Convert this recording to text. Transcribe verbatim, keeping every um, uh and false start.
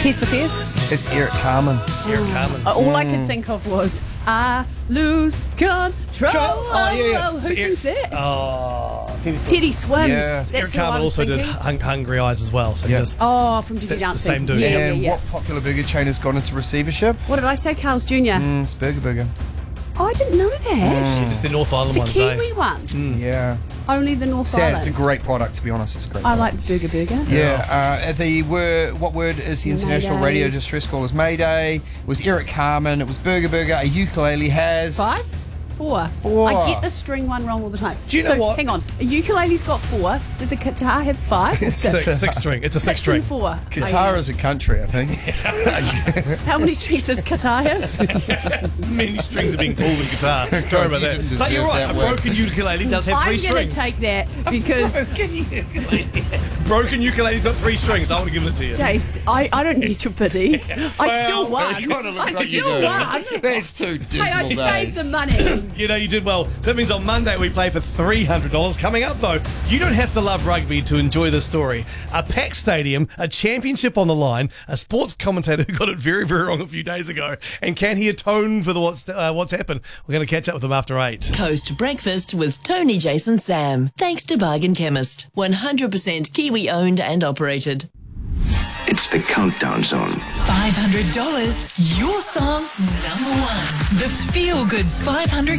Tears for Fears? It's Eric Carmen. Eric Carmen. Uh, All I could think of was, I lose control. Oh, yeah, yeah. Who So sings that? Oh, Teddy Swims. Teddy Swims. Yeah. That's Eric who I Carmen was also thinking. did hung- Hungry Eyes as well. So Yeah. just Oh, from Dirty That's the Dancing. same dude. Yeah, yeah, and yeah. what popular burger chain has gone into receivership? What did I say, Carl's Junior? Mm, it's Burger Burger. Oh, I didn't know that. just the North Island The ones, Kiwi eh? ones. Yeah. Only the North Sad. Island. It's a great product, to be honest. It's a great I product. like Burger Burger. Yeah, uh, the word, what word is the international Mayday. radio distress call? Is Mayday. It was Eric Carmen. It was Burger Burger. A ukulele has Five? Four. Four. I get the string one wrong all the time. Do you know so, what? hang on. A ukulele's got four. Does a guitar have five or six? Six, six string. It's a six, Six string. and four. guitar Oh, yeah. is a country, I think. How many strings does guitar have? Many strings are being pulled in guitar. Sorry about You that. didn't But you're deserve right. that A word. broken ukulele does have I'm three going to strings. take that because, Broken ukulele's got three strings. I want to give it to you. Jace, I, I don't need your pity. I still Well, won. It kinda looks I like you still do. won. That's two dismal Hey, I days. saved the money. You know, you did well. So that means on Monday we play for three hundred dollars. Coming up, though, you don't have to love rugby to enjoy this story. A packed stadium, a championship on the line, a sports commentator who got it very, very wrong a few days ago, and can he atone for the what's, uh, what's happened? We're going to catch up with him after eight. Coast Breakfast with Tony, Jason, Sam. Thanks to Bargain Chemist. one hundred percent Kiwi owned and operated. It's the Countdown Zone. five hundred dollars, your song number one. The Feel Good five hundred